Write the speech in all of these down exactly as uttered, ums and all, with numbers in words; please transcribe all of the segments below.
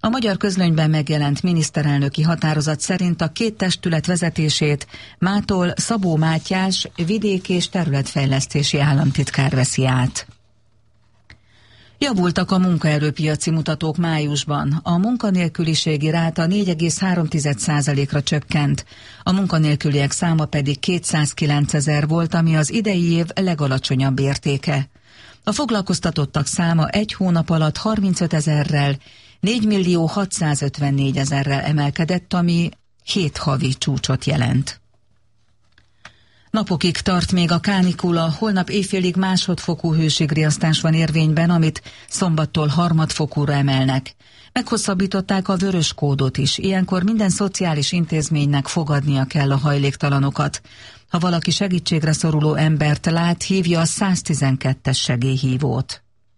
A Magyar Közlönyben megjelent miniszterelnöki határozat szerint a két testület vezetését mától Szabó Mátyás vidék- és területfejlesztési államtitkár veszi át. Javultak a munkaerőpiaci mutatók májusban. A munkanélküliségi ráta négy egész három százalékra csökkent, a munkanélküliek száma pedig kétszázkilencezer volt, ami az idei év legalacsonyabb értéke. A foglalkoztatottak száma egy hónap alatt harmincötezerrel, négy millió hatszázötvennégyezerrel emelkedett, ami hét havi csúcsot jelent. Napokig tart még a kánikula, holnap éjfélig másodfokú hőségriasztás van érvényben, amit szombattól harmadfokúra emelnek. Meghosszabbították a vörös kódot is, ilyenkor minden szociális intézménynek fogadnia kell a hajléktalanokat. Ha valaki segítségre szoruló embert lát, hívja a száztizenkettes segélyhívót.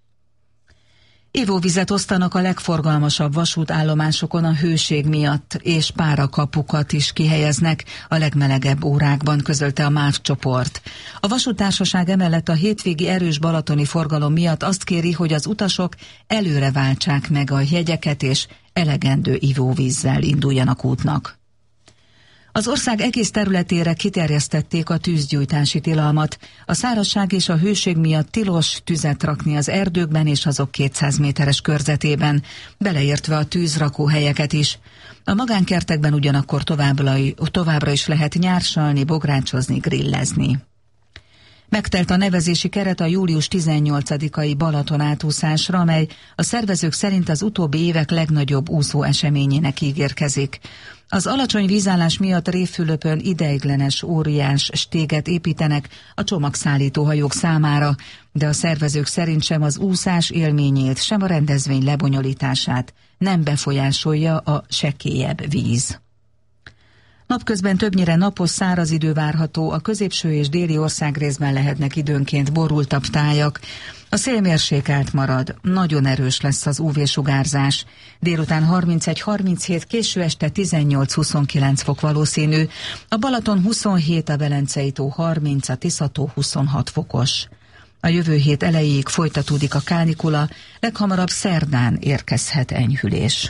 Ivóvizet osztanak a legforgalmasabb vasútállomásokon a hőség miatt, és párakapukat is kihelyeznek a legmelegebb órákban, közölte a MÁV csoport. A vasúttársaság emellett a hétvégi erős balatoni forgalom miatt azt kéri, hogy az utasok előre váltsák meg a jegyeket, és elegendő ivóvízzel induljanak útnak. Az ország egész területére kiterjesztették a tűzgyújtási tilalmat. A szárazság és a hőség miatt tilos tüzet rakni az erdőkben és azok kétszáz méteres körzetében, beleértve a tűzrakóhelyeket is. A magánkertekben ugyanakkor továbbra, továbbra is lehet nyársalni, bográcsozni, grillezni. Megtelt a nevezési keret a július tizennyolcadikai Balaton átúszásra, amely a szervezők szerint az utóbbi évek legnagyobb úszó eseményének ígérkezik. Az alacsony vízállás miatt Révfülöpön ideiglenes óriás stéget építenek a csomagszállító hajók számára, de a szervezők szerint sem az úszás élményét, sem a rendezvény lebonyolítását nem befolyásolja a sekélyebb víz. Napközben többnyire napos, száraz idő várható, a középső és déli országrészben lehetnek időnként borultabb tájak. A szél mérsékelt marad, nagyon erős lesz az ú vé-sugárzás. Délután harmincegy harminchét, késő este tizennyolc-huszonkilenc fok valószínű, a Balaton huszonhét, a Velencei tó harminc, a Tisza-tó huszonhat fokos. A jövő hét elejéig folytatódik a kánikula, leghamarabb szerdán érkezhet enyhülés.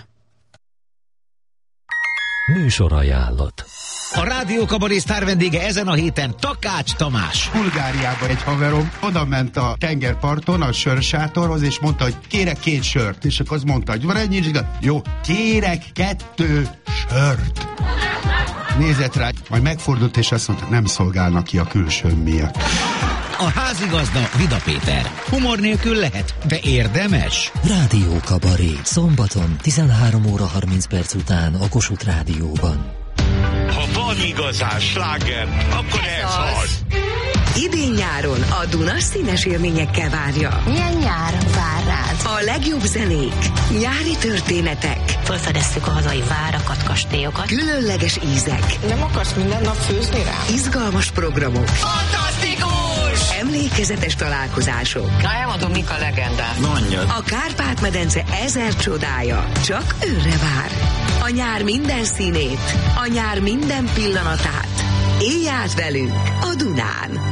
Műsorajánlat. A Rádió Kabaré sztár vendége ezen a héten Takács Tamás. Bulgáriában egy haverom oda ment a tengerparton a sörsátorhoz, és mondta, hogy kérek két sört. És akkor az mondta, hogy van ennyi, jó, kérek kettő sört. Nézett rá, majd megfordult, és azt mondta, nem szolgálnak ki a külsőm miatt. A házigazda Vida Péter. Humor nélkül lehet, de érdemes. Rádió Kabaré. Szombaton tizenhárom óra harminc perc után a Kossuth Rádióban. Ha van igazán sláger, akkor ez, ez az. az. Idén-nyáron a Duna színes élményekkel várja. Milyen nyár vár rád? A legjobb zenék, nyári történetek. Felfedezzük a hazai várakat, kastélyokat. Különleges ízek. Nem akarsz minden nap főzni rá? Izgalmas programok. Fantasztikus! Emlékezetes találkozások. Na, elmondom, mik a legendák. Mondjad. A Kárpát-medence ezer csodája csak őre vár. A nyár minden színét, a nyár minden pillanatát. Élj át velünk a Dunán.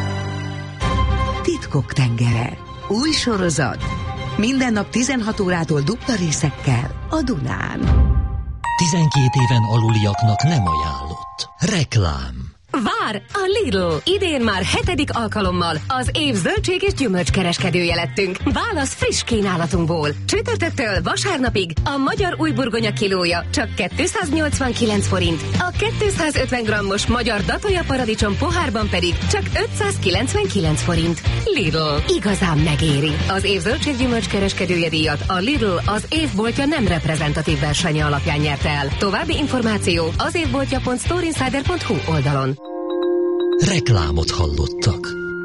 Titkok tengere. Új sorozat. Minden nap tizenhat órától dupla részekkel a Dunán. tizenkét éven aluliaknak nem ajánlott. Reklám. Vár a Lidl! Idén már hetedik alkalommal az év zöldség és gyümölcskereskedője lettünk. Válasz friss kínálatunkból. Csütörtöktől vasárnapig a magyar újburgonya kilója csak kétszáznyolcvankilenc forint, a kétszázötven grammos magyar datója paradicsom pohárban pedig csak ötszázkilencvenkilenc forint. Lidl. Igazán megéri. Az év zöldség gyümölcskereskedője díjat a Lidl az évboltja nem reprezentatív versenye alapján nyerte el. További információ az évboltja pont storeinsider pont hu oldalon. Reklámot hallottak.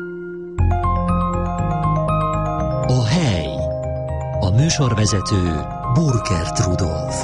A hely. A műsorvezető Burkert Rudolf.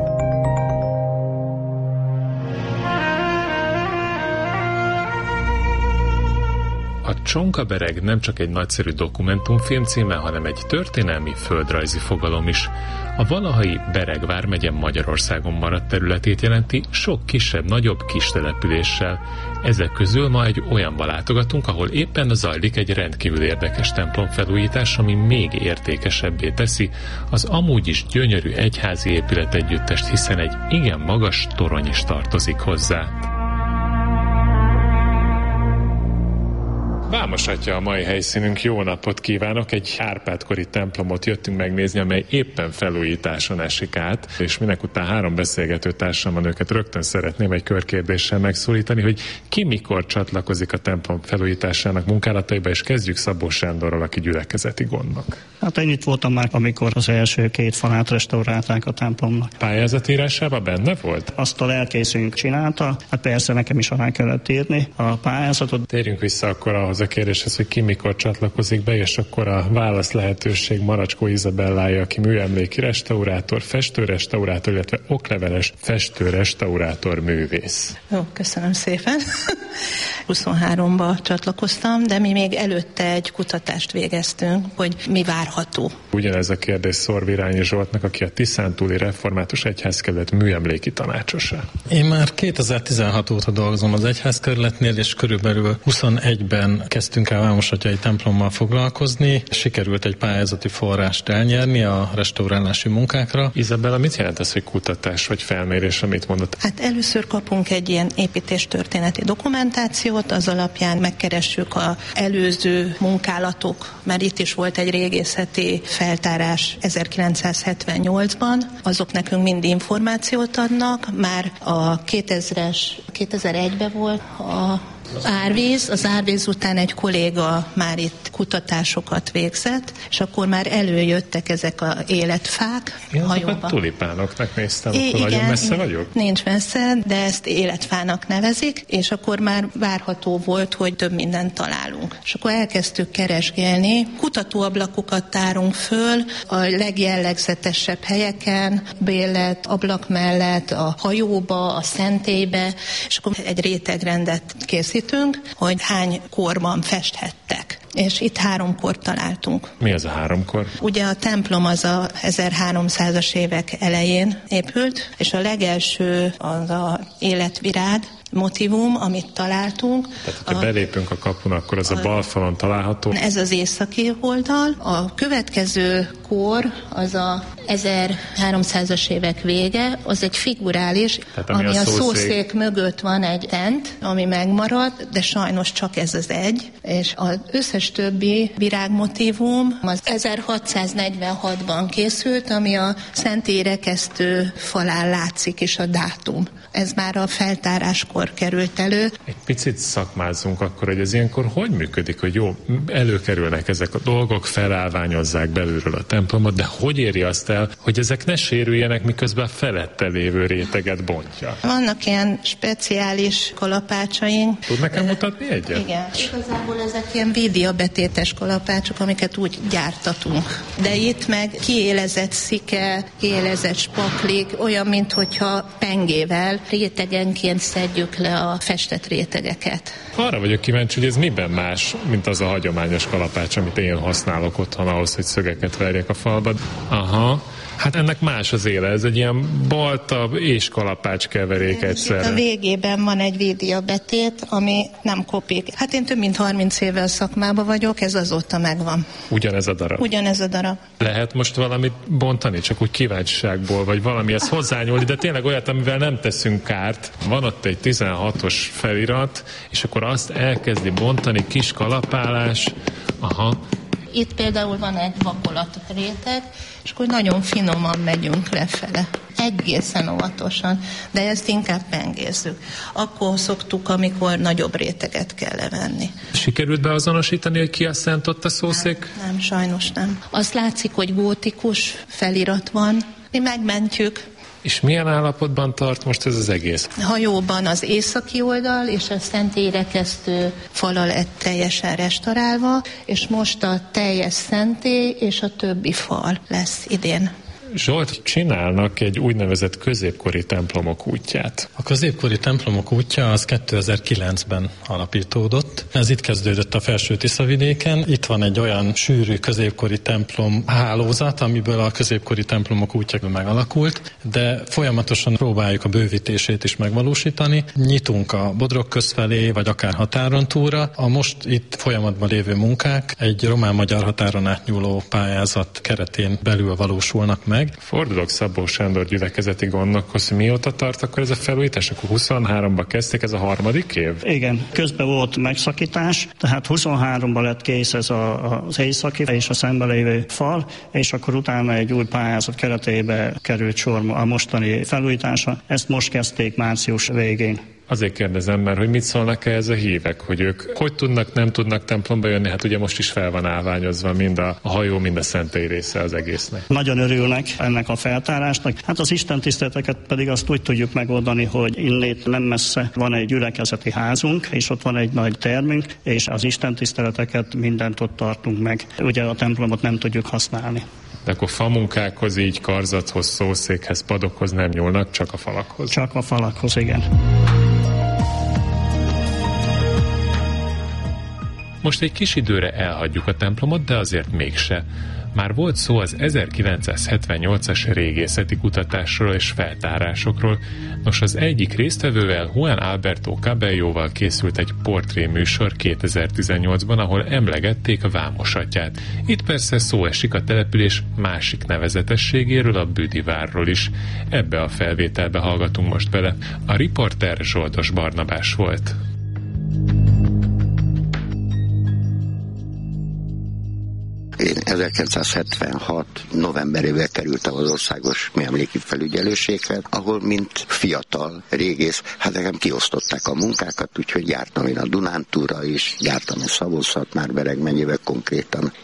A Csonkabereg nem csak egy nagyszerű dokumentumfilm címe, hanem egy történelmi földrajzi fogalom is. A valahai Bereg vármegye Magyarországon maradt területét jelenti, sok kisebb-nagyobb kis településsel. Ezek közül ma egy olyanba látogatunk, ahol éppen zajlik egy rendkívül érdekes templomfelújítás, ami még értékesebbé teszi az amúgy is gyönyörű egyházi épület együttest, hiszen egy igen magas torony is tartozik hozzá. Vámos Atya a mai helyszínünk, jó napot kívánok! Egy Árpád-kori templomot jöttünk megnézni, amely éppen felújításon esik át, és minek után három beszélgető társam van, őket rögtön szeretném egy körkérdéssel megszólítani, hogy ki mikor csatlakozik a templom felújításának munkálataiba, és kezdjük Szabó Sándorral, aki gyülekezeti gondnok. Hát én itt voltam már, amikor az első két falát restaurálták a templomnak. Pályázatírásában benne volt? Azt a lelkészünk csinálta, hát persze nekem is alá kellett írni a pályázatot. Térjünk vissza akkor ahhoz a kérdéshez, hogy ki mikor csatlakozik be, és akkor a válasz lehetőség Maracskó Izabellája, aki műemléki restaurátor, festőrestaurátor, illetve okleveles festőrestaurátor művész. Jó, köszönöm szépen. huszonháromba csatlakoztam, de mi még előtte egy kutatást végeztünk, hogy mi várható. Ugyanez a kérdés Szorvirányi Zsoltnak, aki a Tiszántúli Református Egyházkerület műemléki tanácsosa. Én már kétezer-tizenhat óta dolgozom az egyházkerületnél, és körülbelül huszonegyben kezdtünk el Vámos Atyai templommal foglalkozni. Sikerült egy pályázati forrást elnyerni a restaurálási munkákra. Izabella, mit jelent ez, hogy kutatás vagy felmérés, amit mondott? Hát először kapunk egy ilyen építéstörténeti dokumentációt, az alapján megkeressük az előző munkálatok, mert itt is volt egy régészeti feltárás ezerkilencszázhetvennyolcban, azok nekünk mind információt adnak, már a kétezres, kétezer-egyben volt a árvíz, az árvíz után egy kolléga már itt kutatásokat végzett, és akkor már előjöttek ezek a életfák. Én azokat tulipánoknak néztem, I- akkor igen, nagyon messze vagyok? Nincs messze, de ezt életfának nevezik, és akkor már várható volt, hogy több mindent találunk. És akkor elkezdtük keresgélni, kutatóablakokat tárunk föl a legjellegzetesebb helyeken, Béllet, ablak mellett, a hajóba, a szentélybe, és akkor egy rétegrendet készítünk, hogy hány korban festhettek. És itt háromkor találtunk. Mi az a háromkor? Ugye a templom az a ezerháromszázas évek elején épült, és a legelső az a életvirág motivum, amit találtunk. Tehát, ha a, belépünk a kapun, akkor az a, a bal falon található. Ez az északi oldal. A következő kor az a ezerháromszázas évek vége, az egy figurális, tehát, ami, ami a, a szószék. szószék mögött van egy tent, ami megmarad, de sajnos csak ez az egy, és az összes többi virágmotívum az ezerhatszáznegyvenhatban készült, ami a Szentély rekesztő falán látszik is a dátum. Ez már a feltáráskor került elő. Egy picit szakmázzunk akkor, hogy ez ilyenkor hogy működik, hogy jó, előkerülnek ezek a dolgok, felállványozzák belülről a templomot, de hogy éri azt el, hogy ezek ne sérüljenek, miközben a felette lévő réteget bontja? Vannak ilyen speciális kalapácsaink. Tud nekem mutatni egyet? Igen. Igazából ezek ilyen véddiabetétes kalapácsok, amiket úgy gyártatunk. De itt meg kiélezett szike, kiélezett spaklik, olyan, minthogyha pengével rétegenként szedjük le a festett rétegeket. Arra vagyok kíváncsi, hogy ez miben más, mint az a hagyományos kalapács, amit én használok otthon ahhoz, hogy szögeket verjek a falba. Aha. Hát ennek más az éle, ez egy ilyen balta és kalapács keverék egyszerre. A végében van egy véddiabetét, ami nem kopik. Hát én több mint harminc éve a szakmában vagyok, ez azóta megvan. Ugyanez a darab? Ugyanez a darab. Lehet most valamit bontani, csak úgy kíváncsiságból, vagy valamihez hozzányúlni, de tényleg olyat, amivel nem teszünk kárt. Van ott egy tizenhatos felirat, és akkor azt elkezdi bontani, kis kalapálás. Aha. Itt például van egy vakolat réteg, és akkor nagyon finoman megyünk lefele. Egészen óvatosan, de ezt inkább pengézzük. Akkor szoktuk, amikor nagyobb réteget kell levenni. Sikerült beazonosítani, hogy ki a szent ott a szószék? Nem, nem, sajnos nem. Azt látszik, hogy gótikus felirat van. Mi megmentjük. És milyen állapotban tart most ez az egész? Hajóban az északi oldal és a Szentély rekesztő fala lett teljesen restaurálva, és most a teljes szentély és a többi fal lesz idén. Zsolt, csinálnak egy úgynevezett középkori templomok útját. A középkori templomok útja az kétezer-kilencben alapítódott. Ez itt kezdődött a Felső-Tiszavidéken. Itt van egy olyan sűrű középkori templom hálózat, amiből a középkori templomok útja megalakult, de folyamatosan próbáljuk a bővítését is megvalósítani. Nyitunk a Bodrogköz felé, vagy akár határon túlra. A most itt folyamatban lévő munkák egy román-magyar határon átnyúló pályázat keretén belül valósulnak meg. Fordulok Szabó Sándor gyülekezeti gondnokhoz, hogy mióta tart akkor ez a felújítás? Akkor huszonháromban kezdték, ez a harmadik év? Igen, közben volt megszakítás, tehát huszonháromban lett kész ez a, az északi és a szembe lévő fal, és akkor utána egy új pályázat keretébe került sor a mostani felújítása. Ezt most kezdték március végén. Azért kérdezem már, hogy mit szólnak ez a hívek, hogy ők hogy tudnak, nem tudnak templomba jönni, hát ugye most is fel van állványozva mind a, a hajó, mind a szentély része az egésznek. Nagyon örülnek ennek a feltárásnak. Hát az istentiszteleteket pedig azt úgy tudjuk megoldani, hogy innét nem messze van egy gyülekezeti házunk, és ott van egy nagy termünk, és az istentiszteleteket mindent ott tartunk meg. Ugye a templomot nem tudjuk használni. De akkor famunkákhoz, így karzathoz, szószékhez, padokhoz nem nyúlnak, csak a falakhoz. Csak a falakhoz, igen. Most egy kis időre elhagyjuk a templomot, de azért mégse. Már volt szó az ezerkilencszázhetvennyolcas régészeti kutatásról és feltárásokról. Nos, az egyik résztvevővel, Juan Alberto Cabelloval készült egy portréműsor kétezer-tizennyolcban, ahol emlegették a Vámosatyát. Itt persze szó esik a település másik nevezetességéről, a Büdivárról is. Ebbe a felvételbe hallgatunk most bele. A riporter Zsoldos Barnabás volt. Én ezerkilencszázhetvenhat novemberével kerültem az országos műemléki felügyelőséghez, ahol mint fiatal régész, hát nekem kiosztották a munkákat, úgyhogy jártam én a Dunántúra is, jártam a Szabolcs-Szatmár-Bereg megyébe, konkrétan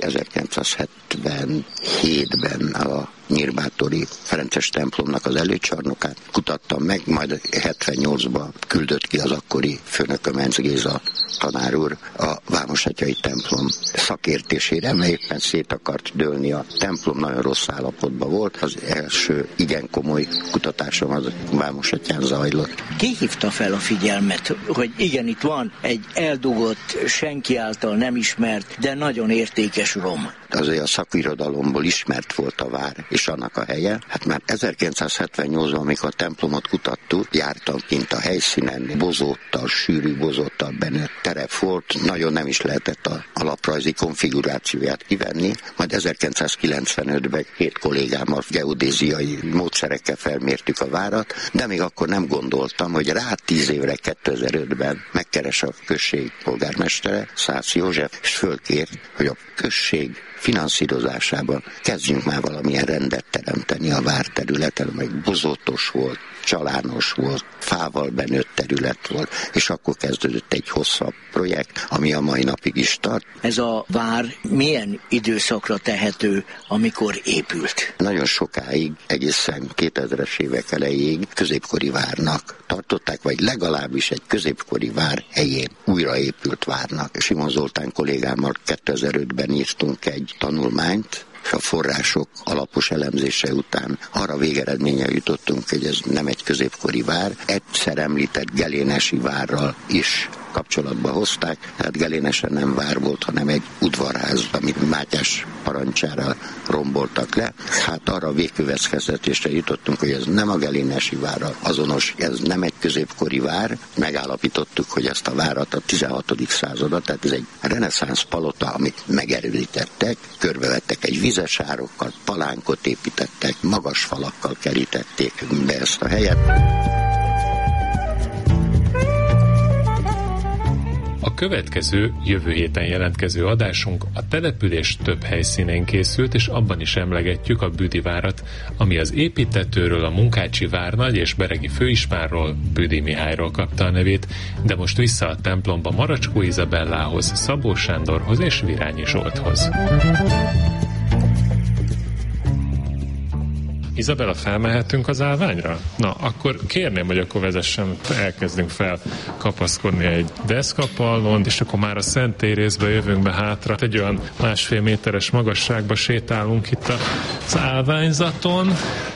ezerkilencszázhetvenhétben a Nyírbátori Ferences templomnak az előcsarnokát kutattam meg, majd hetvennyolcban küldött ki az akkori főnököm, Enz Géza tanár úr a Vámosatyai templom szakértésére, mert éppen szét akart dőlni a templom, nagyon rossz állapotban volt. Az első igen komoly kutatásom az Vámosatyán zajlott. Ki hívta fel a figyelmet, hogy igen, itt van egy eldugott, senki által nem ismert, de nagyon értékes rom? Azért a szakirodalomból ismert volt a vár, és annak a helye. Hát már ezerkilencszázhetvennyolcban, amikor a templomot kutattuk, jártam kint a helyszínen, bozóttal, sűrű bozóttal benőtt terep volt, nagyon nem is lehetett a alaprajzi konfigurációját kivenni, majd ezerkilencszázkilencvenötben két kollégámmal geodéziai módszerekkel felmértük a várat, de még akkor nem gondoltam, hogy rá tíz évre kétezer-ötben megkeres a község polgármestere, Szász József, és fölkért, hogy a község finanszírozásában kezdjünk már valamilyen rendet teremteni a várterületen, meg bozótos volt, csalános volt, fával benőtt terület volt, és akkor kezdődött egy hosszabb projekt, ami a mai napig is tart. Ez a vár milyen időszakra tehető, amikor épült? Nagyon sokáig, egészen kétezres évek elejéig középkori várnak tartották, vagy legalábbis egy középkori vár helyén újraépült várnak. Simon Zoltán kollégámmal kétezer-ötben írtunk egy tanulmányt, és a források alapos elemzése után arra végeredménye jutottunk, hogy ez nem egy középkori vár, egyszer említett gelénesi várral is kapcsolatba hozták, tehát Gelénesen nem vár volt, hanem egy udvarház, amit Mátyás parancsára romboltak le. Hát arra végkövetkeztetésre jutottunk, hogy ez nem a gelénesi várral azonos, ez nem egy középkori vár. Megállapítottuk, hogy ezt a várat a tizenhatodik században, tehát ez egy reneszánsz palota, amit megerődítettek, körbevettek egy vizes árokkal, palánkot építettek, magas falakkal kerítették be ezt a helyet. A következő, jövő héten jelentkező adásunk a település több helyszínén készült, és abban is emlegetjük a Büdivárat, ami az építtetőről, a Munkácsi várnagy és beregi főispánról, Büdi Mihályról kapta a nevét, de most vissza a templomba Maracskó Izabellához, Szabó Sándorhoz és Virányi Zsolthoz. Izabella, felmehetünk az állványra? Na, akkor kérném, hogy akkor vezessen, elkezdünk fel kapaszkodni egy deszkapallon, és akkor már a Szenttérészbe jövünk be hátra. Egy olyan másfél méteres magasságba sétálunk itt az állványzaton.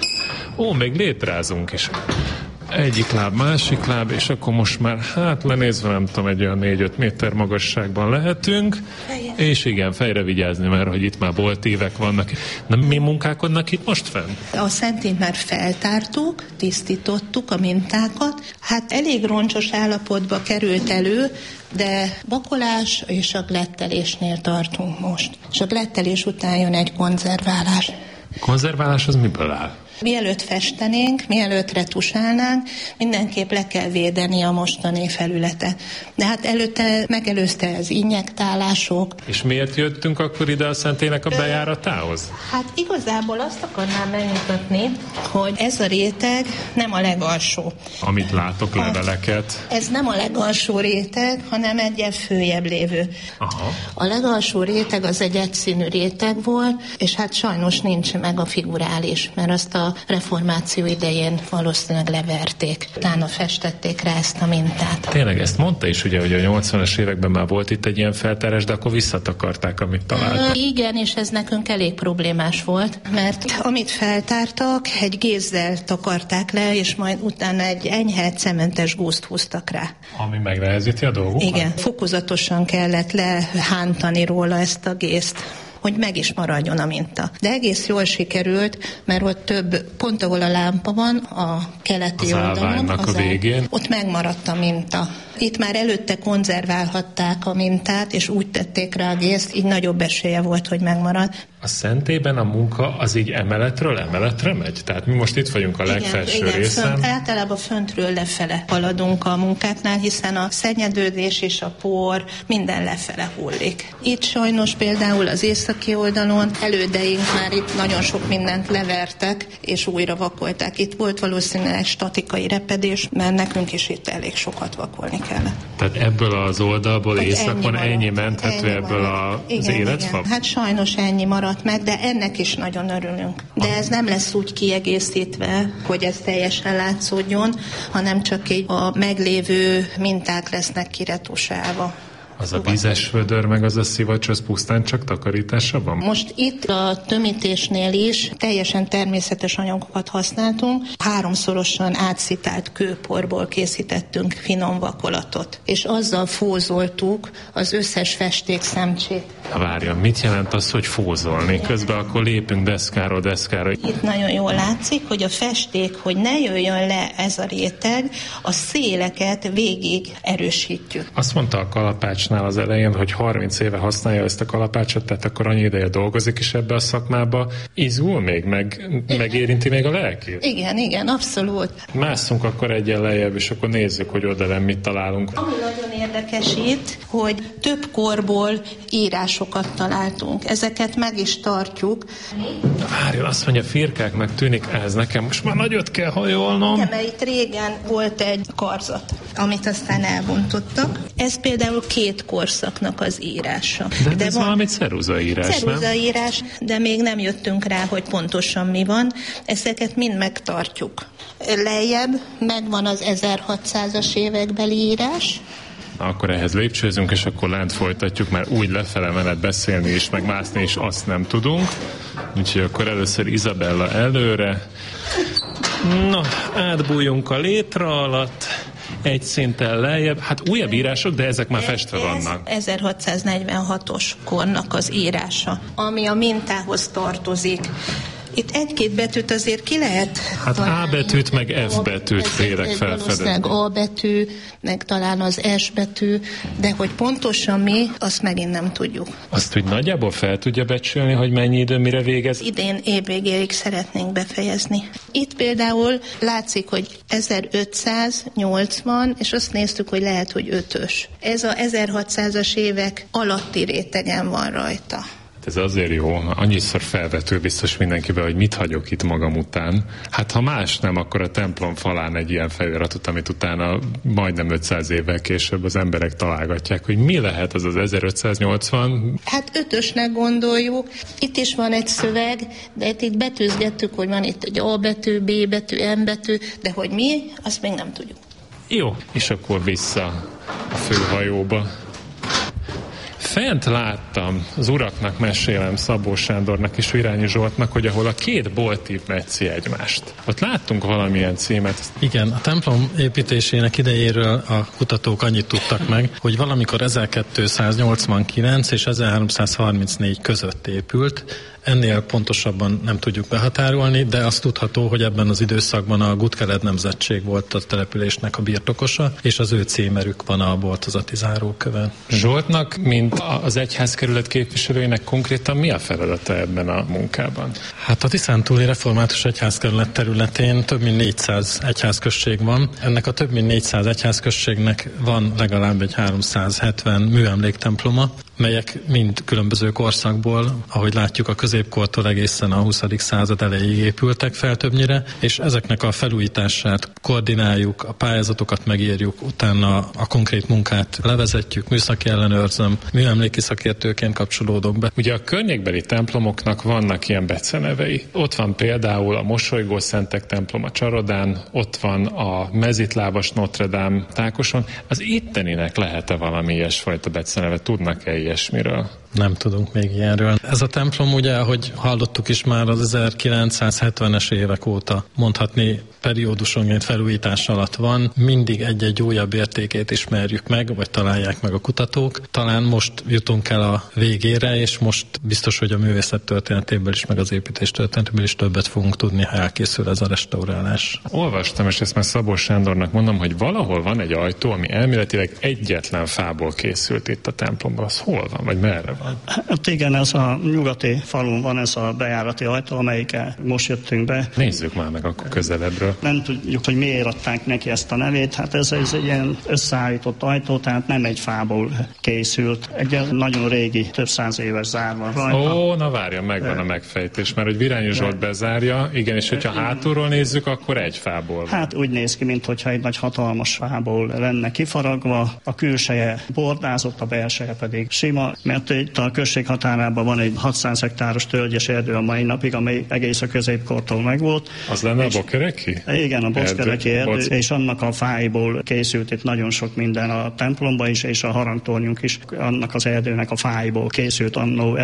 Ó, még létrázunk is. Egyik láb, másik láb, és akkor most már, hát lenézve, nem tudom, egy olyan négy-öt méter magasságban lehetünk, fejre. És igen, fejre vigyázni, mert hogy itt már boltívek vannak. Na, mi munkálkodnak itt most fenn? A szentét már feltártuk, tisztítottuk a mintákat, hát elég roncsos állapotba került elő, de bakolás és a glettelésnél tartunk most. És a glettelés után jön egy konzerválás. Konzerválás az miből áll? Mielőtt festenénk, mielőtt retusálnánk, mindenképp le kell védeni a mostani felületet. De hát előtte megelőzte az injektálások. És miért jöttünk akkor ide a szentélynek a bejáratához? Hát igazából azt akarnám megmutatni, hogy ez a réteg nem a legalsó. Amit látok, leveleket. Ez nem a legalsó réteg, hanem egy följebb lévő. Aha. A legalsó réteg az egy egyszínű réteg volt, és hát sajnos nincs meg a figurális, mert azt a reformáció idején valószínűleg leverték. Utána festették rá ezt a mintát. Tényleg ezt mondta is, ugye, hogy a nyolcvanas években már volt itt egy ilyen feltárás, de akkor visszatakarták, amit találtak. Igen, és ez nekünk elég problémás volt, mert amit feltártak, egy gézzel takarták le, és majd utána egy enyhe cementes gúzt húztak rá. Ami megnehezíti a dolgokat? Igen, fokozatosan kellett lehántani róla ezt a gézt, hogy meg is maradjon a minta. De egész jól sikerült, mert ott több, pont ahol a lámpa van, a keleti az oldalon, az a végén. Ott megmaradt a minta. Itt már előtte konzerválhatták a mintát, és úgy tették rá a gézt, így nagyobb esélye volt, hogy megmarad. A szentélyben a munka az így emeletről emeletre megy? Tehát mi most itt vagyunk a legfelső igen, részen. Igen, fönt, általában föntről lefele haladunk a munkáknál, hiszen a szennyedődés és a por minden lefele hullik. Itt sajnos például az északi oldalon elődeink már itt nagyon sok mindent levertek, és újra vakolták. Itt volt valószínűleg statikai repedés, mert nekünk is itt elég sokat vakolni kellett. Tehát ebből az oldalból hát északon ennyi, ennyi menthető ennyi ebből a, az igen, életfa? Igen. Hát sajnos ennyi maradt meg, de ennek is nagyon örülünk. De ez nem lesz úgy kiegészítve, hogy ez teljesen látszódjon, hanem csak így a meglévő minták lesznek kiretusálva. Az a vízes vödör, meg az a szivacs, az pusztán csak takarítása van? Most itt a tömítésnél is teljesen természetes anyagokat használtunk. Háromszorosan átszitált kőporból készítettünk finom vakolatot, és azzal fózoltuk az összes festék szemcsét. Na várjon, mit jelent az, hogy fózolni? Közben akkor lépünk deszkáról deszkára. Itt nagyon jól látszik, hogy a festék, hogy ne jöjjön le ez a réteg, a széleket végig erősítjük. Azt mondta a kalapácsnál az elején, hogy harminc éve használja ezt a kalapácsot, tehát akkor annyi ideje dolgozik is ebbe a szakmába. Izgul még, meg, megérinti még a lelkét? Igen, igen, abszolút. Másszunk akkor egyen lejjebb, és akkor nézzük, hogy oda mit találunk. Ami nagyon érdekes itt, hogy több korból írásokat találtunk. Ezeket meg is tartjuk. Na várjon, azt mondja, firkáknak tűnik ez nekem. Most már nagyot kell hajolnom. Igen, mert itt régen volt egy karzat, amit aztán elbontottak. Ez például két korszaknak az írása. De, de ez van valami ceruzaírás, nem? Ceruzaírás, de még nem jöttünk rá, hogy pontosan mi van. Ezeket mind megtartjuk. Lejjebb megvan az ezerhatszázas évekbeli írás. Na, akkor ehhez lépcsőzünk, és akkor lent folytatjuk, mert úgy lefele menet beszélni és meg mászni is azt nem tudunk. Úgyhogy akkor először Izabella előre. Na, átbújjunk a létra alatt. Egy szinten lejjebb. Hát újabb írások, de ezek már festve vannak. ezerhatszáznegyvenhatos kornak az írása, ami a mintához tartozik. Itt egy-két betűt azért ki lehet Hát találni. A betűt, meg F betűt félek felfedezni. A betű, meg talán az S betű, de hogy pontosan mi, azt megint nem tudjuk. Azt, hogy nagyjából fel tudja becsülni, hogy mennyi idő, mire végez? Idén évvégéig szeretnénk befejezni. Itt például látszik, hogy ezerötszáznyolcvan, és azt néztük, hogy lehet, hogy ötös. Ez a ezerhatszázas évek alatti rétegen van rajta. Ez azért jó, annyiszor felvető biztos mindenkibe, hogy mit hagyok itt magam után. Hát ha más nem, akkor a templom falán egy ilyen feliratot, amit utána majdnem ötszáz évvel később az emberek találgatják, hogy mi lehet az az ezerötszáznyolcvan. Hát ötösnek gondoljuk. Itt is van egy szöveg, de itt betűzgettük, hogy van itt egy A betű, B betű, M betű, de hogy mi, azt még nem tudjuk. Jó, és akkor vissza a főhajóba. Fent láttam, az uraknak mesélem, Szabó Sándornak és Virányi Zsoltnak, hogy ahol a két boltív metszi egymást. Ott láttunk valamilyen címet. Igen, a templom építésének idejéről a kutatók annyit tudtak meg, hogy valamikor ezerkétszáznyolcvankilenc és ezerháromszázharmincnégy között épült. Ennél pontosabban nem tudjuk behatárolni, de azt tudható, hogy ebben az időszakban a Gutkeled nemzetség volt a településnek a birtokosa, és az ő címerük van a boltozati zárókövön. Zsoltnak, mint az egyházkerület képviselőjének konkrétan mi a feladata ebben a munkában? Hát a Tiszántúli Református Egyházkerület területén több mint négyszáz egyházközség van. Ennek a több mint négyszáz egyházközségnek van legalább egy háromszázhetven műemléktemploma, melyek mind különböző korszakból, ahogy látjuk, a középkortól egészen a huszadik század elejéig épültek fel többnyire, és ezeknek a felújítását koordináljuk, a pályázatokat megírjuk, utána a konkrét munkát levezetjük, műszaki ellenőrzöm, műemléki szakértőként kapcsolódok be. Ugye a környékbeli templomoknak vannak ilyen becenevei. Ott van például a Mosolygó Szentek templom a Csarodán, ott van a Mezitlábas Notre Dame Tákoson. Az itteninek lehet-e valami ilyesfajta beceneve? Tudnak-e ilyesmiről? Nem tudunk még ilyenről. Ez a templom ugye, ahogy hallottuk is már az ezerkilencszázhetvenes évek óta mondhatni periódusonként felújítás alatt van. Mindig egy-egy újabb értékét ismerjük meg, vagy találják meg a kutatók. Talán most jutunk el a végére, és most biztos, hogy a művészet történetéből is, meg az építés történetéből is többet fogunk tudni, ha elkészül ez a restaurálás. Olvastam, és ezt már Szabó Sándornak mondom, hogy valahol van egy ajtó, ami elméletileg egyetlen fából készült itt a templomban. Az hol van, vagy merre van? Hát igen, ez a nyugati falun van ez a bejárati ajtó, amelyikkel most jöttünk be. Nézzük már meg akkor közelebbről. Nem tudjuk, hogy miért adták neki ezt a nevét, hát ez, ez egy ilyen összeállított ajtó, tehát nem egy fából készült. Egy nagyon régi, több száz éves zár van rajta. Ó, na várja, megvan a megfejtés, mert hogy Virányi Zsolt bezárja, igen, és hogyha hátulról nézzük, akkor egy fából van. Hát úgy néz ki, mintha egy nagy hatalmas fából lenne kifaragva, a külseje bordázott, a belseje pedig sima, mert itt a község határában van egy hatszáz hektáros tölgyes erdő a mai napig, amely egész a középkortól megvolt. Az lenne a Bokereki? Igen, a Bokereki erdő, erdő és annak a fáiból készült itt nagyon sok minden a templomba is, és a harangtornyunk is annak az erdőnek a fáiból készült annó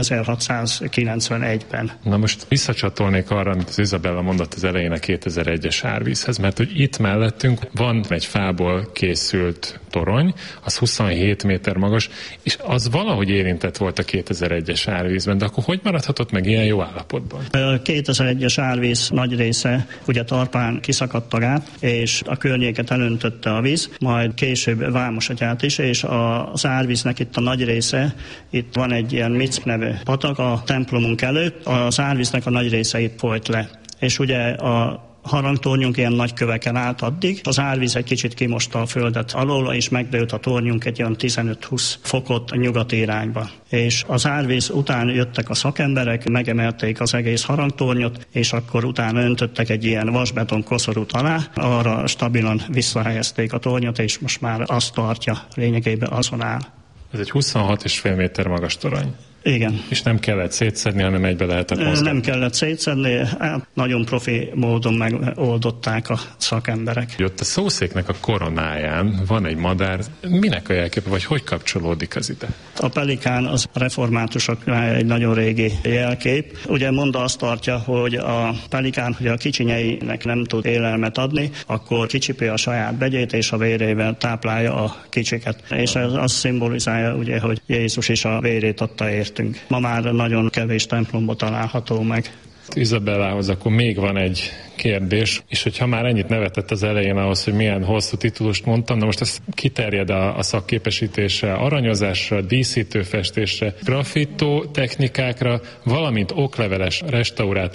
ezerhatszázkilencvenegyben. Na most visszacsatolnék arra, amit az Izabella mondott az elején a kétezer-egyes árvízhez, mert hogy itt mellettünk van egy fából készült torony, az huszonhét méter magas, és az valahogy érintett volt a kétezer-egyes árvízben, de akkor hogy maradhatott meg ilyen jó állapotban? A kétezer-egyes árvíz nagy része ugye Tarpán kiszakadt a gát, és a környéket elöntötte a víz, majd később Vámosatyát is, és az árvíznek itt a nagy része, itt van egy ilyen Mick nevű patak a templomunk előtt, az árvíznek a nagy része itt folyt le. És ugye a harangtornyunk ilyen nagy köveken állt addig. Az árvíz egy kicsit kimosta a földet alól, és megdőlt a tornyunk egy olyan tizenöt-húsz fokot a nyugati irányba. És az árvíz után jöttek a szakemberek, megemelték az egész harangtornyot, és akkor utána öntöttek egy ilyen vasbeton koszorút alá, arra stabilan visszahelyezték a tornyot, és most már azt tartja, lényegében azon áll. Ez egy huszonhat és fél méter magas torony. Igen. És nem kellett szétszedni, hanem egybe lehetett mozgatni. Nem kellett szétszedni, hát nagyon profi módon megoldották a szakemberek. Ott a szószéknek a koronáján van egy madár. Minek a jelképe, vagy hogy kapcsolódik az ide? A pelikán az reformátusoknál egy nagyon régi jelkép. Ugye Monda azt tartja, hogy a pelikán, hogy a kicsinyeinek nem tud élelmet adni, akkor kicsipé a saját begyét, és a vérével táplálja a kicsiket. És ez azt szimbolizálja, ugye, hogy Jézus is a vérét adta értünk. Ma már nagyon kevés templomba található meg. Izabellához akkor még van egy kérdés, és hogyha már ennyit nevetett az elején ahhoz, hogy milyen hosszú titulust mondtam, de most ez kiterjed a, a szakképesítésre, aranyozásra, díszítőfestésre, graffitó technikákra, valamint okleveles restaurátor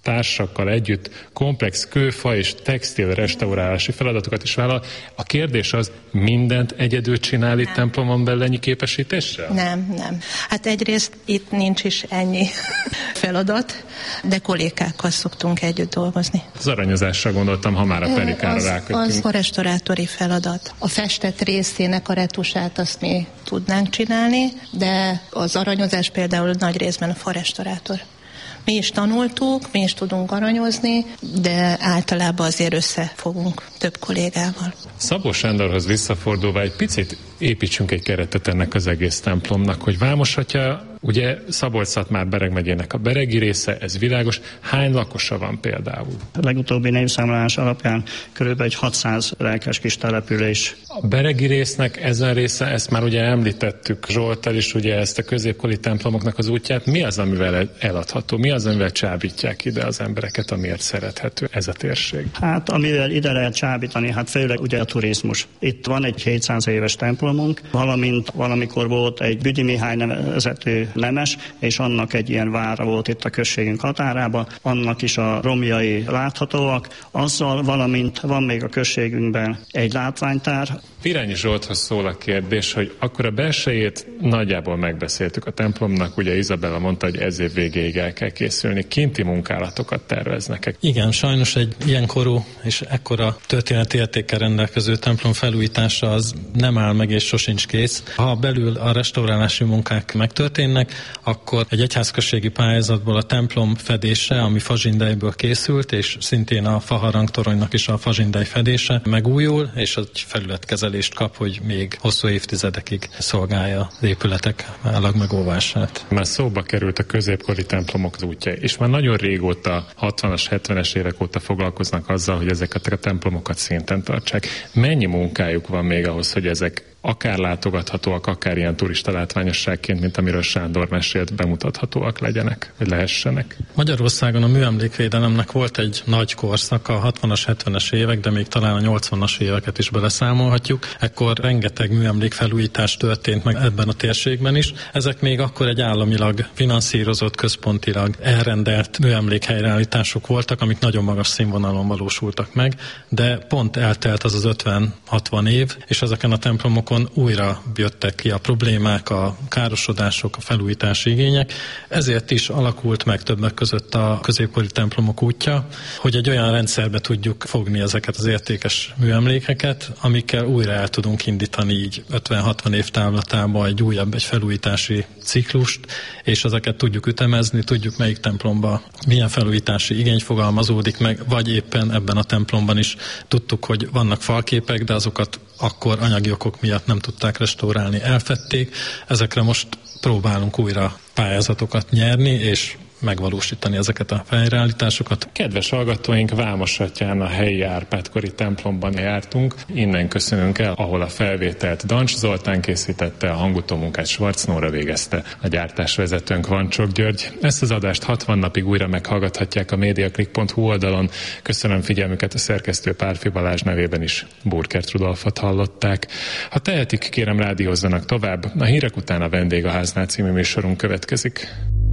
társakkal együtt komplex kőfa és textil restaurálási feladatokat is vállal. A kérdés az, mindent egyedül csinál itt templomon belül ennyi képesítéssel? Nem, nem. Hát egyrészt itt nincs is ennyi feladat, de kollégákkal szoktunk együtt dolgozni. Az aranyozásra gondoltam, ha már a perikára rákötünk. Az a restaurátori feladat. A festett részének a retusát azt mi tudnánk csinálni, de az aranyozás például nagy részben a farestaurátor. Mi is tanultuk, mi is tudunk aranyozni, de általában azért összefogunk több kollégával. Szabó Sándorhoz visszafordulva egy picit építsünk egy keretet ennek az egész templomnak, hogy Vámosatya, ugye Szabolcs-Szatmár Bereg megyének a beregi része, ez világos. Hány lakosa van például? A legutóbbi népszámlálás alapján körülbelül egy hatszáz lelkes kis település. A beregi résznek ezen része, ezt már ugye említettük Zsolttal is, ugye ezt a középkori templomoknak az útját. Mi az, amivel eladható? Mi az, amivel csábítják ide az embereket, amiért szerethető ez a térség? Hát, amivel ide lehet csábítani, hát főleg ugye a turizmus. Itt van egy hétszáz éves templomunk, valamint valamikor volt egy Büdi Mihály nevezetű nemes, és annak egy ilyen vára volt itt a községünk határában, annak is a romjai láthatóak, azzal valamint van még a községünkben egy látványtár. Virányi Zsolthoz szól a kérdés, hogy akkor a belsejét nagyjából megbeszéltük a templomnak, ugye Izabella mondta, hogy ez év végéig el kell készülni. Kinti munkálatokat terveznek. Igen, sajnos egy ilyen korú és ekkora történeti értékkel rendelkező templom felújítása az nem áll meg és sosincs kész. Ha belül a restaurálási munkák megtörténnek, akkor egy egyházközségi pályázatból a templom fedése, ami fazsindejből készült, és szintén a faharangtoronynak is a fazsindej fedése megújul, és egy felületkezelést kap, hogy még hosszú évtizedekig szolgálja az épületek állag megóvását. Már szóba került a középkori templomok az útja, és már nagyon régóta, hatvanas, hetvenes évek óta foglalkoznak azzal, hogy ezeket a templomokat szinten tartsák. Mennyi munkájuk van még ahhoz, hogy ezek akár látogathatóak, akár ilyen turista látványosságként, mint amiről Sándor mesélt, bemutathatóak legyenek, vagy lehessenek? Magyarországon a műemlékvédelemnek volt egy nagy korszaka, a hatvanas, hetvenes évek, de még talán a nyolcvanas éveket is beleszámolhatjuk. Ekkor rengeteg műemlékfelújítás történt meg ebben a térségben is. Ezek még akkor egy államilag finanszírozott, központilag elrendelt műemlékhelyreállítások voltak, amik nagyon magas színvonalon valósultak meg, de pont eltelt az az ötven-hatvan év, és ezeken a templomokon újra jöttek ki a problémák, a károsodások, a felújítási igények. Ezért is alakult meg többek között a középkori templomok útja, hogy egy olyan rendszerbe tudjuk fogni ezeket az értékes műemlékeket, amikkel újra el tudunk indítani így ötven-hatvan év távlatában egy újabb, egy felújítási ciklust, és ezeket tudjuk ütemezni, tudjuk melyik templomban milyen felújítási igény fogalmazódik meg, vagy éppen ebben a templomban is tudtuk, hogy vannak falképek, de azokat akkor anyagi okok miatt nem tudták restaurálni, elfedték. Ezekre most próbálunk újra pályázatokat nyerni, és megvalósítani ezeket a helyreállításokat. Kedves hallgatóink, Vámosatyán a helyi Árpád-kori templomban jártunk. Innen köszönünk el, ahol a felvételt Dancs Zoltán készítette, a hangutómunkát Schwarz Nóra végezte, a gyártásvezetőnk Vancsok György. Ezt az adást hatvan napig újra meghallgathatják a mediaclick pont hu oldalon. Köszönöm figyelmüket, a szerkesztő Pálfi Balázs nevében is Burkert Rudolfot hallották. Ha tehetik, kérem rádiózzanak tovább. A hírek után a Vendégháznál című műsorunk következik.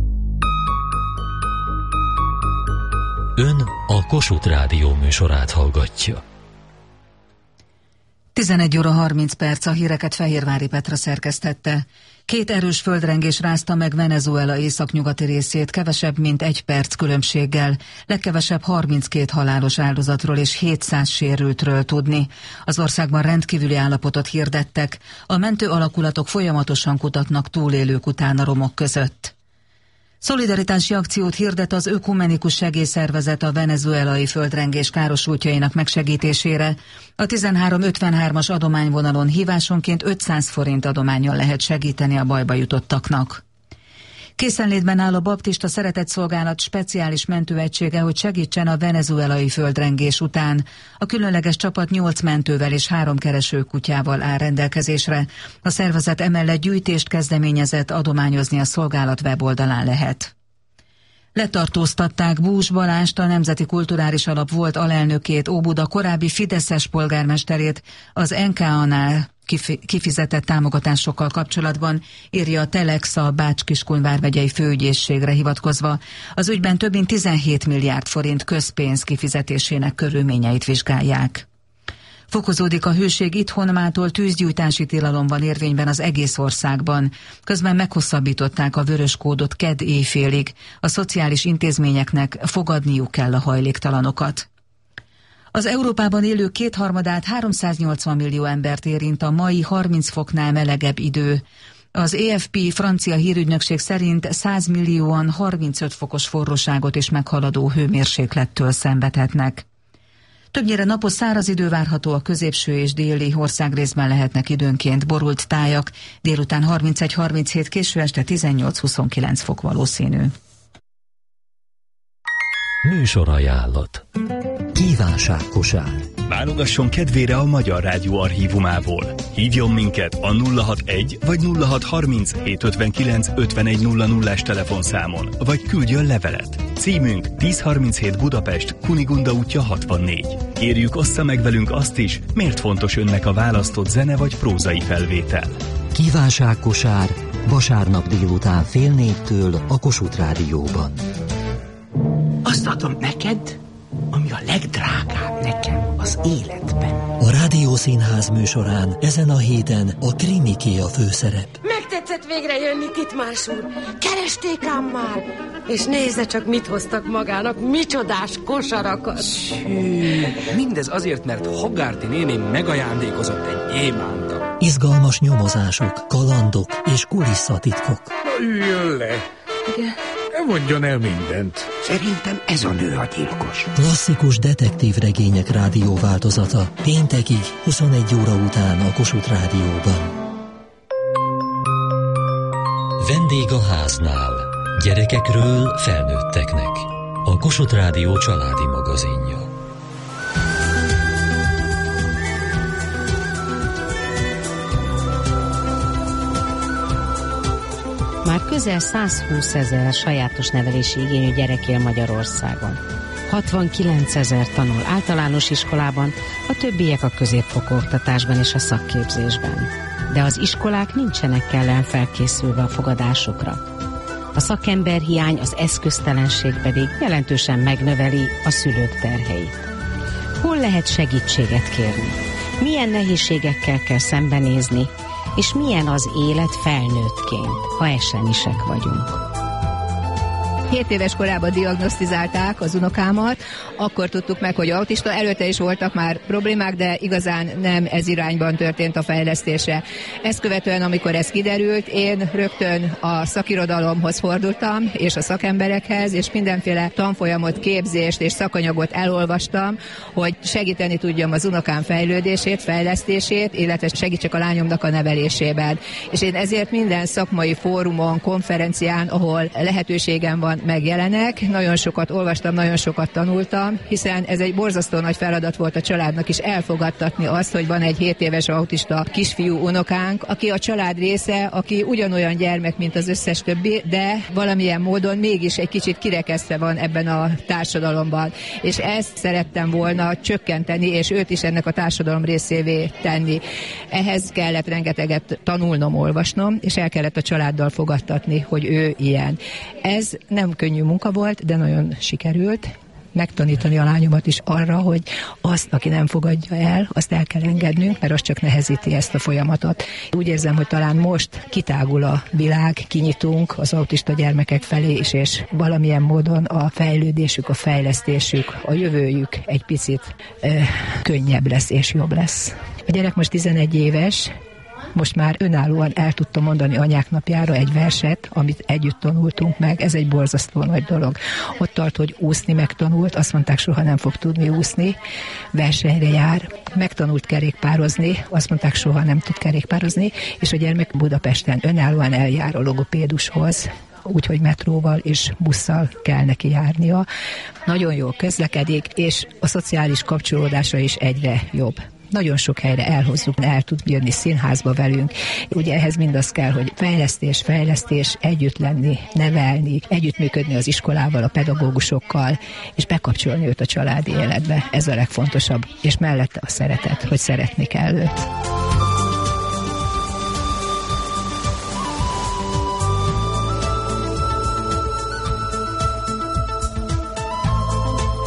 Ön a Kossuth Rádió műsorát hallgatja. tizenegy óra harminc perc, a híreket Fehérvári Petra szerkesztette. Két erős földrengés rázta meg Venezuela északnyugati részét kevesebb, mint egy perc különbséggel. Legkevesebb harminckét halálos áldozatról és hétszáz sérültről tudni. Az országban rendkívüli állapotot hirdettek. A mentő alakulatok folyamatosan kutatnak túlélők után a romok között. Szolidaritási akciót hirdet az Ökumenikus Segélyszervezet a venezuelai földrengés károsultjainak megsegítésére. A tizenhárom ötvenhármas adományvonalon hívásonként ötszáz forint adománnyal lehet segíteni a bajba jutottaknak. Készenlétben áll a Baptista Szeretetszolgálat speciális mentőegysége, hogy segítsen a venezuelai földrengés után. A különleges csapat nyolc mentővel és három keresőkutyával áll rendelkezésre. A szervezet emellett gyűjtést kezdeményezett, adományozni a szolgálat weboldalán lehet. Letartóztatták Bús Balást, a Nemzeti Kulturális Alap volt alelnökét, Óbuda korábbi fideszes polgármesterét, az en ká á-nál kifizetett támogatásokkal kapcsolatban, írja a Telex a Bács-Kiskun vármegyei főügyészségre hivatkozva. Az ügyben több mint tizenhét milliárd forint közpénz kifizetésének körülményeit vizsgálják. Fokozódik a hőség itthon, mától tűzgyújtási tilalom van érvényben az egész országban. Közben meghosszabbították a vörös kódot kedd éjfélig. A szociális intézményeknek fogadniuk kell a hajléktalanokat. Az Európában élő kétharmadát, háromszáznyolcvan millió embert érint a mai harminc foknál melegebb idő. Az á ef pé francia hírügynökség szerint száz millióan harmincöt fokos forróságot is meghaladó hőmérséklettől szenvedhetnek. Többnyire napos száraz idő várható, a középső és déli országrészben lehetnek időnként borult tájak, délután harmincegy harminchét, késő este tizennyolc-huszonkilenc fok valószínű. Műsorajánlat. Kívánságkosár. Válogasson kedvére a Magyar Rádió archívumából. Hívjon minket a nulla hatvanegy vagy nulla hatszázharminc hétszázötvenkilenc ötvenegy nulla nullás telefonszámon, vagy küldjön levelet. Címünk tízszázharminchét Budapest, Kunigunda útja hatvannégy. Kérjük, ossza meg velünk azt is, miért fontos önnek a választott zene vagy prózai felvétel. Kívánságkosár vasárnap délután fél négytől a Kossuth Rádióban. Azt adom neked, ami a legdrágább nekem az életben. A Rádiószínház műsorán ezen a héten a Krimiké a főszerep. Megtetszett végre jönni, Titmárs úr. Keresték ám már. És nézze csak, mit hoztak magának, micsodás kosarakat. Szű, mindez azért, mert Hogarty néni megajándékozott egy gyémánta. Izgalmas nyomozások, kalandok és kulisszatitkok. Na, üljön le. Igen. Mondjon el mindent. Szerintem ez a nő a gyilkos. Klasszikus detektív regények rádióváltozata. Péntekig, huszonegy óra után a Kossuth Rádióban. Vendég a háznál. Gyerekekről felnőtteknek. A Kossuth Rádió családi magazinja. Már közel százhúszezer sajátos nevelési igényű gyerek él Magyarországon. hatvankilencezer tanul általános iskolában, a többiek a középfokú oktatásban és a szakképzésben. De az iskolák nincsenek kellően felkészülve a fogadásokra. A szakemberhiány, az eszköztelenség pedig jelentősen megnöveli a szülők terheit. Hol lehet segítséget kérni? Milyen nehézségekkel kell szembenézni? És milyen az élet felnőttként, ha esemisek vagyunk? hét éves korában diagnosztizálták az unokámat, akkor tudtuk meg, hogy autista, előtte is voltak már problémák, de igazán nem ez irányban történt a fejlesztése. Ezt követően, amikor ez kiderült, én rögtön a szakirodalomhoz fordultam, és a szakemberekhez, és mindenféle tanfolyamot, képzést és szakanyagot elolvastam, hogy segíteni tudjam az unokám fejlődését, fejlesztését, illetve segítsek a lányomnak a nevelésében. És én ezért minden szakmai fórumon, konferencián, ahol lehetőségem van, megjelenek. Nagyon sokat olvastam, nagyon sokat tanultam, hiszen ez egy borzasztó nagy feladat volt a családnak is elfogadtatni azt, hogy van egy hét éves autista kisfiú unokánk, aki a család része, aki ugyanolyan gyermek, mint az összes többi, de valamilyen módon mégis egy kicsit kirekesztve van ebben a társadalomban. És ezt szerettem volna csökkenteni, és őt is ennek a társadalom részévé tenni. Ehhez kellett rengeteget tanulnom, olvasnom, és el kellett a családdal fogadtatni, hogy ő ilyen. Ez nem könnyű munka volt, de nagyon sikerült megtanítani a lányomat is arra, hogy azt, aki nem fogadja el, azt el kell engednünk, mert az csak nehezíti ezt a folyamatot. Úgy érzem, hogy talán most kitágul a világ, kinyitunk az autista gyermekek felé is, és valamilyen módon a fejlődésük, a fejlesztésük, a jövőjük egy picit eh, könnyebb lesz és jobb lesz. A gyerek most tizenegy éves, most már önállóan el tudtam mondani anyák napjára egy verset, amit együtt tanultunk meg. Ez egy borzasztó nagy dolog. Ott tart, hogy úszni megtanult, azt mondták, soha nem fog tudni úszni, versenyre jár. Megtanult kerékpározni, azt mondták, soha nem tud kerékpározni, és a gyermek Budapesten önállóan eljár a logopédushoz, úgyhogy metróval és busszal kell neki járnia. Nagyon jól közlekedik, és a szociális kapcsolódása is egyre jobb. Nagyon sok helyre elhozzuk, el tud jönni színházba velünk. Ugye ehhez mindaz kell, hogy fejlesztés, fejlesztés, együtt lenni, nevelni, együttműködni az iskolával, a pedagógusokkal, és bekapcsolni őt a családi életbe. Ez a legfontosabb. És mellette a szeretet, hogy szeretni kell őt.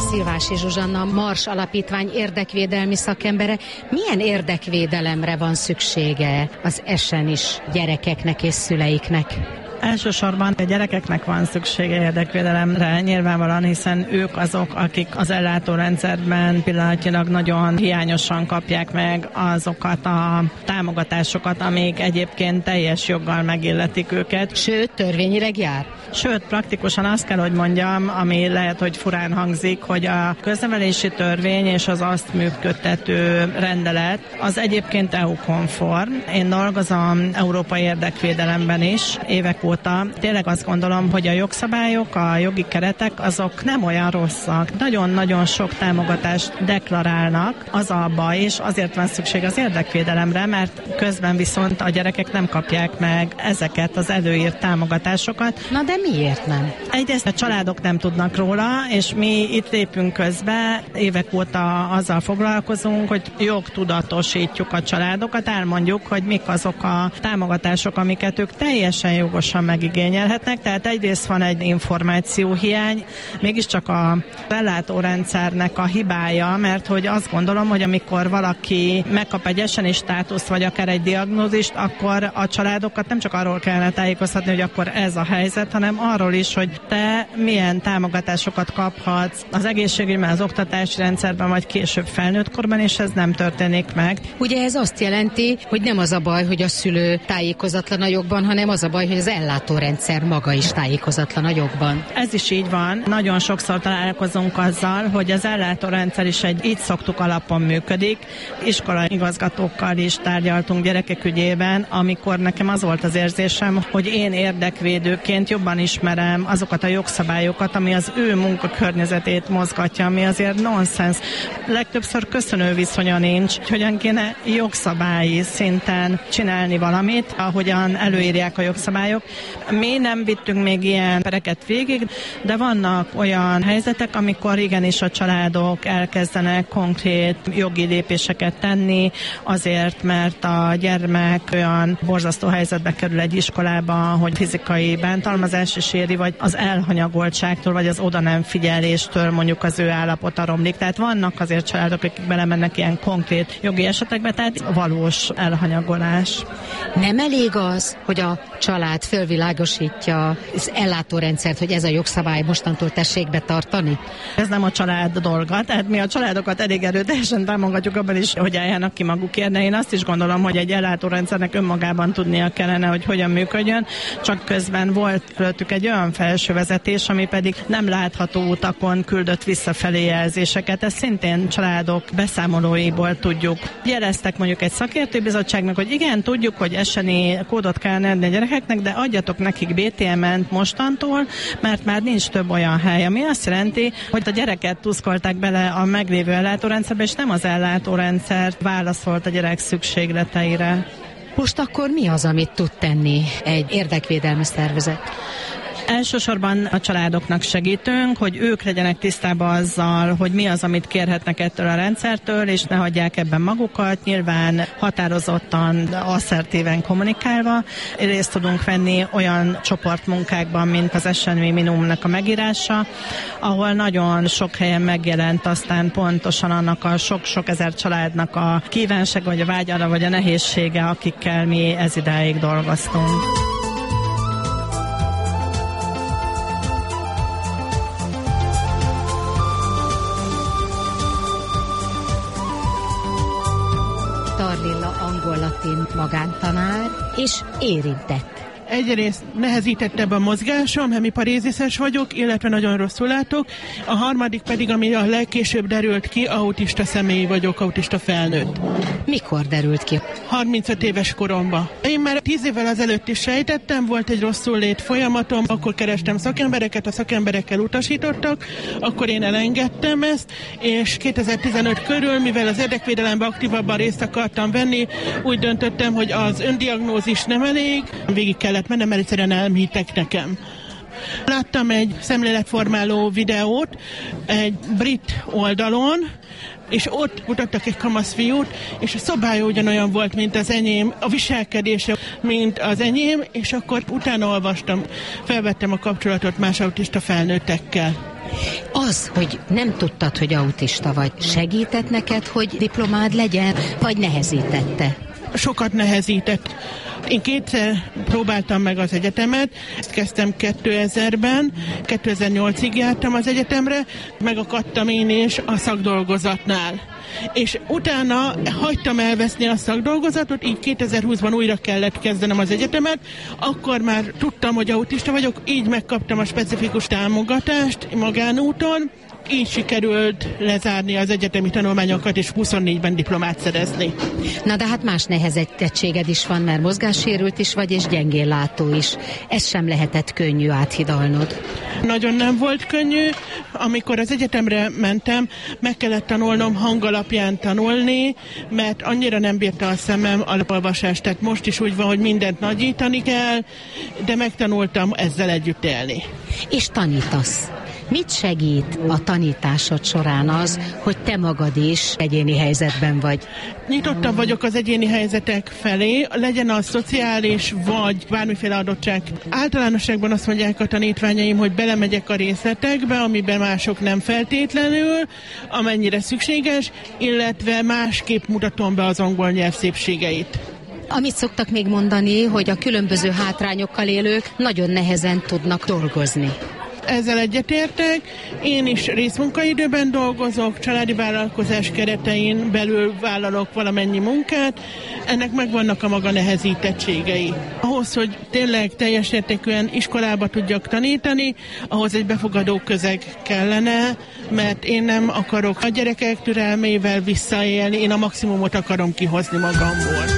Szilvási Zsuzsanna, Mars Alapítvány érdekvédelmi szakembere. Milyen érdekvédelemre van szüksége az esenis gyerekeknek és szüleiknek? Elsősorban a gyerekeknek van szüksége érdekvédelemre, nyilvánvalóan, hiszen ők azok, akik az ellátórendszerben pillanatnyilag nagyon hiányosan kapják meg azokat a támogatásokat, amik egyébként teljes joggal megilletik őket. Sőt, törvényileg jár? Sőt, praktikusan azt kell, hogy mondjam, ami lehet, hogy furán hangzik, hogy a köznevelési törvény és az azt működtető rendelet az egyébként é u-konform. Én dolgozom európai érdekvédelemben is évek óta. Tényleg azt gondolom, hogy a jogszabályok, a jogi keretek azok nem olyan rosszak. Nagyon-nagyon sok támogatást deklarálnak, az a baj, és azért van szükség az érdekvédelemre, mert közben viszont a gyerekek nem kapják meg ezeket az előírt támogatásokat. Na de miért nem? Egyrészt a családok nem tudnak róla, és mi itt lépünk közbe, évek óta azzal foglalkozunk, hogy jogtudatosítjuk a családokat, elmondjuk, hogy mik azok a támogatások, amiket ők teljesen jogosan megigényelhetnek. Tehát egyrészt van egy információhiány, mégiscsak a ellátórendszernek a hibája, mert hogy azt gondolom, hogy amikor valaki megkap egy es en i státuszt, vagy akár egy diagnózist, akkor a családokat nem csak arról kellene tájékoztatni, hogy akkor ez a helyzet, hanem arról is, hogy te milyen támogatásokat kaphatsz az egészségügyben, az oktatási rendszerben, vagy később felnőtt korban, és ez nem történik meg. Ugye ez azt jelenti, hogy nem az a baj, hogy a szülő tájékozatlan a jogban, hanem az a baj, hogy az ellátórendszer maga is tájékozatlan a jogban. Ez is így van. Nagyon sokszor találkozunk azzal, hogy az ellátórendszer is egy így szoktuk alapon működik. Iskolai igazgatókkal is tárgyaltunk gyerekek ügyében, amikor nekem az volt az érzésem, hogy én érdekvédőként jobban ismerem azokat a jogszabályokat, ami az ő munkakörnyezetét mozgatja, ami azért nonsens. Legtöbbször köszönő viszonya nincs, hogyan kéne jogszabályi szinten csinálni valamit, ahogyan előírják a jogszabályok. Mi nem vittünk még ilyen pereket végig, de vannak olyan helyzetek, amikor igenis a családok elkezdenek konkrét jogi lépéseket tenni, azért, mert a gyermek olyan borzasztó helyzetbe kerül egy iskolába, hogy fizikai bántalmazás is éri, vagy az elhanyagoltságtól, vagy az oda nem figyeléstől mondjuk az ő állapota romlik. Tehát vannak azért családok, akik belemennek ilyen konkrét jogi esetekbe, tehát valós elhanyagolás. Nem elég az, hogy a család fölvilágosítja az ellátórendszert, hogy ez a jogszabály mostantól tessék betartani? Ez nem a család dolga, tehát mi a családokat elég erőteljesen támogatjuk abban is, hogy álljanak ki magukért, de én azt is gondolom, hogy egy ellátórendszernek önmagában tudnia kellene, hogy hogyan működjön, csak közben volt fölöttük egy olyan felső vezetés, ami pedig nem látható utakon küldött visszafelé jelzéseket. Ezt szintén családok beszámolóiból tudjuk. Jeleztek mondjuk egy szakértőbizottságnak, hogy igen, tudjuk, hogy es en i kódot kellene adni a gyerekeknek, de adjatok nekik bé té em-en mostantól, mert már nincs több olyan hely, ami azt jelenti, hogy a gyereket tuszkolták bele a meglévő ellátórendszerbe, és nem az ellátórendszer válaszolt a gyerek szükségleteire. Most akkor mi az, amit tud tenni egy érdekvédelmi szervezet? Elsősorban a családoknak segítünk, hogy ők legyenek tisztában azzal, hogy mi az, amit kérhetnek ettől a rendszertől, és ne hagyják ebben magukat. Nyilván határozottan, asszertíven kommunikálva részt tudunk venni olyan csoportmunkákban, mint az es en vé minimumnak a megírása, ahol nagyon sok helyen megjelent aztán pontosan annak a sok-sok ezer családnak a kívánsága, vagy a vágyara, vagy a nehézsége, akikkel mi ez idáig dolgoztunk. Tarlilla angol-latin magántanár és érintett. Egyrészt nehezítette a mozgásom, hemiparézises vagyok, illetve nagyon rosszul látok. A harmadik pedig, ami a legkésőbb derült ki, autista személy vagyok, autista felnőtt. Mikor derült ki? harmincöt éves koromban. Én már tíz évvel ezelőtt is sejtettem, volt egy rosszul lét folyamatom, akkor kerestem szakembereket, a szakemberekkel utasítottak, akkor én elengedtem ezt, és kétezer-tizenöt körül, mivel az érdekvédelemben aktívabban részt akartam venni, úgy döntöttem, hogy az öndiagnózis nem elég, végig kellett mennem, mert egyszerűen nem hittek nekem. Láttam egy szemléletformáló videót egy brit oldalon, és ott mutattak egy kamasz fiút, és a szobája ugyanolyan volt, mint az enyém, a viselkedése, mint az enyém, és akkor utána olvastam, felvettem a kapcsolatot más autista felnőttekkel. Az, hogy nem tudtad, hogy autista vagy, segített neked, hogy diplomád legyen, vagy nehezítette? Sokat nehezített. Én kétszer próbáltam meg az egyetemet, ezt kezdtem kétezerben, kétezer-nyolcig jártam az egyetemre, megakadtam én is a szakdolgozatnál. És utána hagytam elveszni a szakdolgozatot, így kétezer-húszban újra kellett kezdenem az egyetemet, akkor már tudtam, hogy autista vagyok, így megkaptam a specifikus támogatást magánúton, így sikerült lezárni az egyetemi tanulmányokat, és huszonnégyben diplomát szerezni. Na de hát más nehezettséged is van, mert mozgássérült is vagy, és gyengén látó is. Ez sem lehetett könnyű áthidalnod. Nagyon nem volt könnyű. Amikor az egyetemre mentem, meg kellett tanulnom hangalapján tanulni, mert annyira nem bírta a szemem a olvasást. Tehát most is úgy van, hogy mindent nagyítani kell, de megtanultam ezzel együtt élni. És tanítasz. Mit segít a tanításod során az, hogy te magad is egyéni helyzetben vagy? Nyitottabb vagyok az egyéni helyzetek felé, legyen az szociális vagy bármiféle adottság. Általánosságban azt mondják a tanítványaim, hogy belemegyek a részletekbe, amiben mások nem feltétlenül, amennyire szükséges, illetve másképp mutatom be az angol nyelv szépségeit. Amit szoktak még mondani, hogy a különböző hátrányokkal élők nagyon nehezen tudnak dolgozni. Ezzel egyetértek. Én is részmunkaidőben dolgozok, családi vállalkozás keretein belül vállalok valamennyi munkát. Ennek megvannak a maga nehezítettségei. Ahhoz, hogy tényleg teljes értékűen iskolába tudjak tanítani, ahhoz egy befogadó közeg kellene, mert én nem akarok a gyerekek türelmével visszaélni, én a maximumot akarom kihozni magamból.